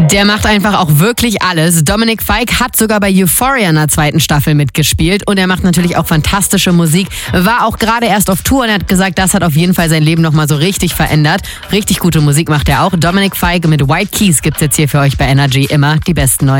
Der macht einfach auch wirklich alles. Dominic Fike hat sogar bei Euphoria in der 2. Staffel mitgespielt und er macht natürlich auch fantastische Musik. War auch gerade erst auf Tour und er hat gesagt, das hat auf jeden Fall sein Leben nochmal so richtig verändert. Richtig gute Musik macht er auch. Dominic Fike mit White Keys gibt's jetzt hier für euch bei Energy immer die besten neuen